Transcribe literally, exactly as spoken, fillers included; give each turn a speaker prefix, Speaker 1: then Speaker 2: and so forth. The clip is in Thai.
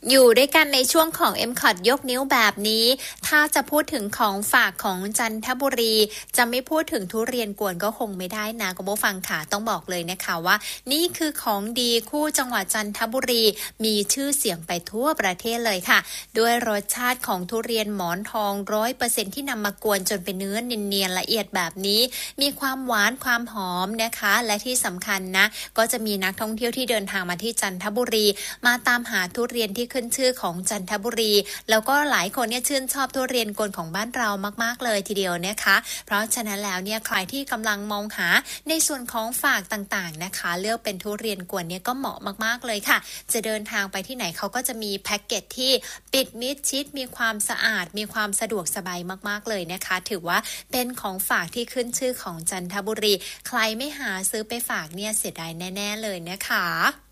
Speaker 1: อยู่ด้วยกันในช่วงของ เอ็ม คอท ยกนิ้วแบบนี้ถ้าจะพูดถึงของฝากของจันทบุรีจะไม่พูดถึงทุเรียนกวนก็คงไม่ได้นะคุณผู้ฟังค่ะต้องบอกเลยนะคะว่านี่คือของดีคู่จังหวัดจันทบุรีมีชื่อเสียงไปทั่วประเทศเลยค่ะด้วยรสชาติของทุเรียนหมอนทอง ร้อยเปอร์เซ็นต์ ที่นำมากวนจนเป็นเนื้อเนียนๆละเอียดแบบนี้มีความหวานความหอมนะคะและที่สำคัญนะก็จะมีนักท่องเที่ยวที่เดินทางมาที่จันทบุรีมาตามหาทุเรียนที่ขึ้นชื่อของจันทบุรีแล้วก็หลายคนเนี่ยชื่นชอบทุเรียนกวนของบ้านเรามากๆเลยทีเดียวนะคะเพราะฉะนั้นแล้วเนี่ยใครที่กำลังมองหาในส่วนของฝากต่างๆนะคะเลือกเป็นทุเรียนกวนเนี่ยก็เหมาะมากๆเลยค่ะจะเดินทางไปที่ไหนเขาก็จะมีแพ็กเกจที่ปิดมิดชิดมีความสะอาดมีความสะดวกสบายมากๆเลยนะคะถือว่าเป็นของฝากที่ขึ้นชื่อของจันทบุรีใครไม่หาซื้อไปฝากเนี่ยเสียดายแน่ๆเลยนะคะ